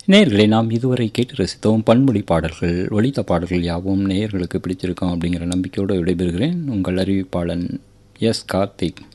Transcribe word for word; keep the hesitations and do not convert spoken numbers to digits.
நேயர்களை நாம் இதுவரை கேட்டு ரசித்தோம் பன்மொழி பாடல்கள். ஒலித்த பாடல்கள் யாவும் நேயர்களுக்கு பிடித்திருக்கும் அப்படிங்கிற நம்பிக்கையோடு விடைபெறுகிறேன். உங்கள் அறிவிப்பாளன் எஸ் கார்த்திக்.